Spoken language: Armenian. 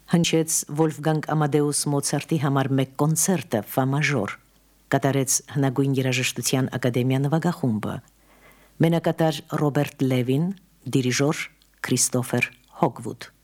Հնչեց Վոլֆգանգ Ամադեուս Մոցարտի համար մեկ կոնցերտը ֆա մաժոր, կատարեց հնագույն երաժշտության ակադեմիա նվագախումբը, մենակատար Ռոբերտ Լևին, դիրիժոր Քրիստոֆեր Հոգվուդ։